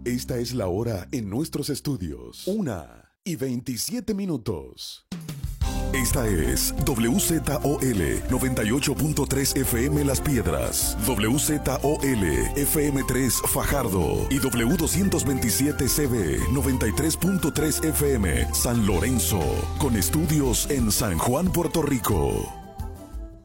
Esta es la hora en nuestros estudios. 1:27. Esta es WZOL 98.3 FM Las Piedras, WZOL FM3 Fajardo y W227CB 93.3 FM San Lorenzo, con estudios en San Juan, Puerto Rico.